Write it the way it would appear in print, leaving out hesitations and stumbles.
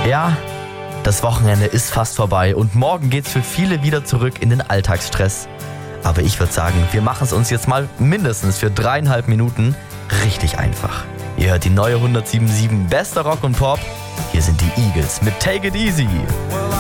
Ja, das Wochenende ist fast vorbei und morgen geht's für viele wieder zurück in den Alltagsstress. Aber ich würde sagen, wir machen es uns jetzt mal mindestens für 3,5 Minuten richtig einfach. Ihr hört die neue 107.7 Bester Rock und Pop. Hier sind die Eagles mit Take It Easy.